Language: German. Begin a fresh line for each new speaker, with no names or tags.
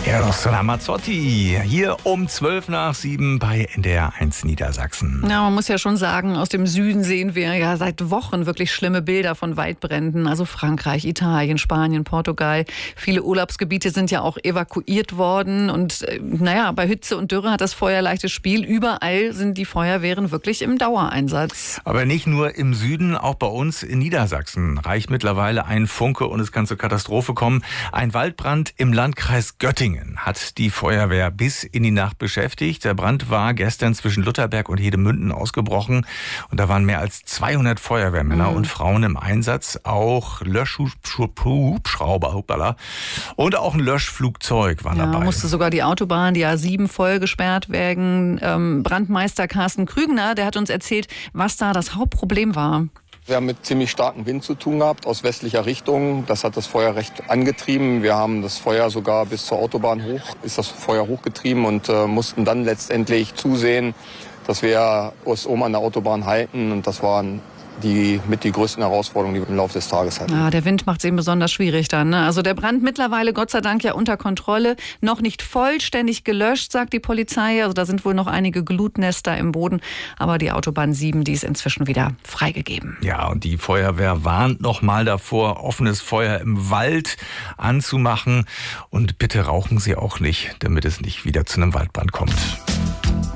Eros Ramazzotti, hier um 7:12 bei NDR 1 Niedersachsen.
Ja, man muss ja schon sagen, aus dem Süden sehen wir ja seit Wochen wirklich schlimme Bilder von Waldbränden. Also Frankreich, Italien, Spanien, Portugal. Viele Urlaubsgebiete sind ja auch evakuiert worden. Und bei Hitze und Dürre hat das Feuer leichtes Spiel. Überall sind die Feuerwehren wirklich im Dauereinsatz.
Aber nicht nur im Süden, auch bei uns in Niedersachsen reicht mittlerweile ein Funke und es kann zur Katastrophe kommen. Ein Waldbrand im Landkreis Göttingen hat die Feuerwehr bis in die Nacht beschäftigt. Der Brand war gestern zwischen Lutherberg und Hedemünden ausgebrochen. Und da waren mehr als 200 Feuerwehrmänner und Frauen im Einsatz. Auch Löschhubschrauber und auch ein Löschflugzeug war dabei.
Musste sogar die Autobahn, die A7, voll gesperrt werden. Brandmeister Carsten Krügner, der hat uns erzählt, was da das Hauptproblem war.
Wir haben mit ziemlich starkem Wind zu tun gehabt, aus westlicher Richtung. Das hat das Feuer recht angetrieben. Wir haben das Feuer sogar bis zur Autobahn hochgetrieben und mussten dann letztendlich zusehen, dass wir uns oben an der Autobahn halten. Und das waren die größten Herausforderungen, die wir im Laufe des Tages hatten.
Ja, der Wind macht es eben besonders schwierig dann, ne? Also der Brand mittlerweile Gott sei Dank ja unter Kontrolle. Noch nicht vollständig gelöscht, sagt die Polizei. Also da sind wohl noch einige Glutnester im Boden. Aber die Autobahn 7, die ist inzwischen wieder freigegeben.
Ja, und die Feuerwehr warnt noch mal davor, offenes Feuer im Wald anzumachen. Und bitte rauchen Sie auch nicht, damit es nicht wieder zu einem Waldbrand kommt.